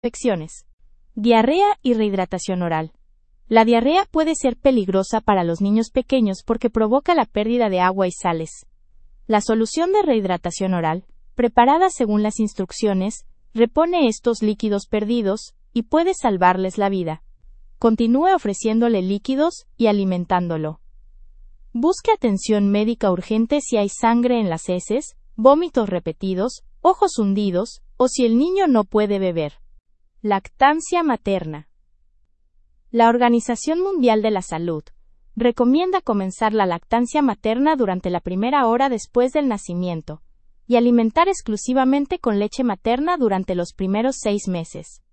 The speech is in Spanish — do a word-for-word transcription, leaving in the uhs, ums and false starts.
Infecciones. Diarrea y rehidratación oral. La diarrea puede ser peligrosa para los niños pequeños porque provoca la pérdida de agua y sales. La solución de rehidratación oral, preparada según las instrucciones, repone estos líquidos perdidos y puede salvarles la vida. Continúe ofreciéndole líquidos y alimentándolo. Busque atención médica urgente si hay sangre en las heces, vómitos repetidos, ojos hundidos, o si el niño no puede beber. Lactancia materna. La Organización Mundial de la Salud recomienda comenzar la lactancia materna durante la primera hora después del nacimiento y alimentar exclusivamente con leche materna durante los primeros seis meses.